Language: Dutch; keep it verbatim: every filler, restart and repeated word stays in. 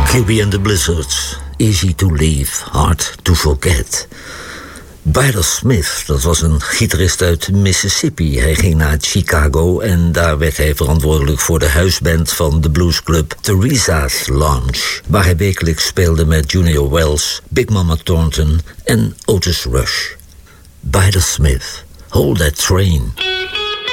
Cubie and the Blizzards. Easy to leave, hard to forget. Byler Smith, dat was een gitarist uit Mississippi. Hij ging naar Chicago en daar werd hij verantwoordelijk voor de huisband van de bluesclub Theresa's Lounge, waar hij wekelijks speelde met Junior Wells, Big Mama Thornton en Otis Rush. Byler Smith, Hold That Train.